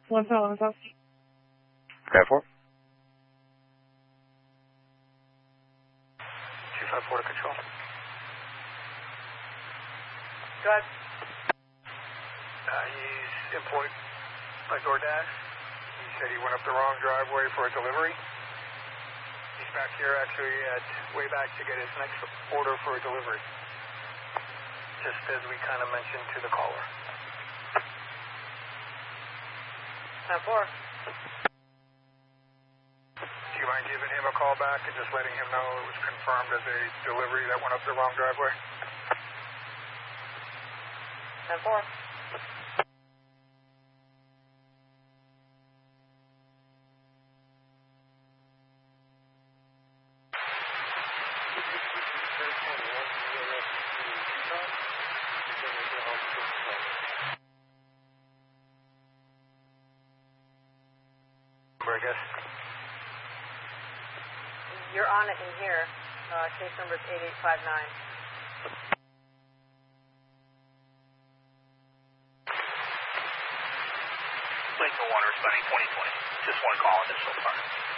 11 Okay, 4. 254 to control. Go ahead. He's employed by DoorDash. He said he went up the wrong driveway for a delivery. He's back here actually way back to get his next order for a delivery. Just as we kind of mentioned to the caller. 10-4. Do you mind giving him a call back and just letting him know it was confirmed as a delivery that went up the wrong driveway? 10-4. I guess. You're on it in here. Case number is 8859. Lincoln 1 responding 2020. Just one call on this so far.